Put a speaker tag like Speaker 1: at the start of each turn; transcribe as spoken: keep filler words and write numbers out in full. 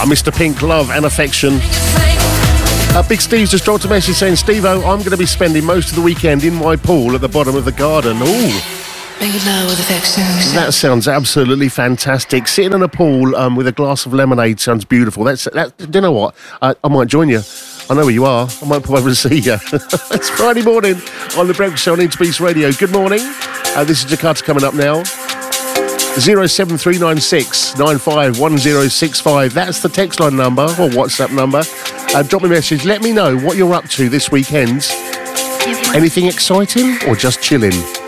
Speaker 1: Mister Pink, Love and Affection. Uh, Big Steve's just dropped a message saying, Steve-O, I'm going to be spending most of the weekend in my pool at the bottom of the garden. Ooh. That sounds absolutely fantastic. Sitting in a pool um, with a glass of lemonade sounds beautiful. That's that. Do you know what? Uh, I might join you. I know where you are. I might pop over and see you. It's Friday morning on the Breakfast Show on Interbeats Radio. Good morning. Uh, this is Jakarta coming up now. zero seven three nine six nine five one zero six five. That's the text line number or WhatsApp number. Uh, drop me a message. Let me know what you're up to this weekend. Anything exciting or just chilling?